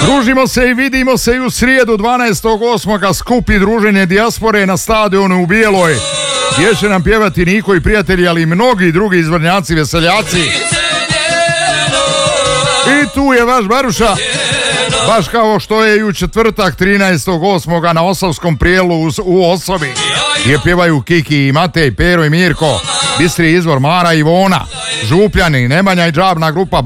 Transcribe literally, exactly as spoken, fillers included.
Družimo se i vidimo se i u srijedu dvanaestog osmog skup i druženje dijaspore na stadionu u Bijeloj, gdje će nam pjevati Niko i prijatelji, ali i mnogi drugi izvornjaci, veseljaci. I tu je vaš Baruša, baš kao što je i u četvrtak trinaestog osmog na Osavskom prijelu u Osobi, gdje pjevaju Kiki i Matej, Pero i Mirko, Bistri izvor Mara i Ivona, Župljani, Nemanja i Džabna grupa